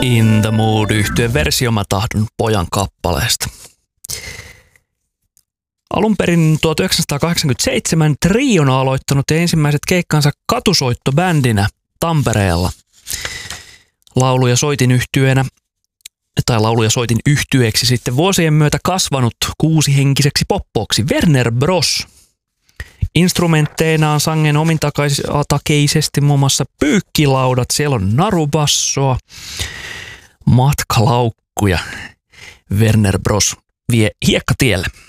In the Mood -yhtyeen versio Mä tahdon pojan kappaleesta. Alun perin 1987 Triona aloittanut ensimmäiset keikkansa katusoittobändinä Tampereella. Laulu- ja soitin yhtyeeksi sitten vuosien myötä kasvanut 6-henkiseksi poppoksi Werner Bros. Instrumentteinaan sangen omintakeisesti muun muassa pyykkilaudat, siellä on narubassoa, matkalaukkuja. Werner Bros vie hiekkatielle.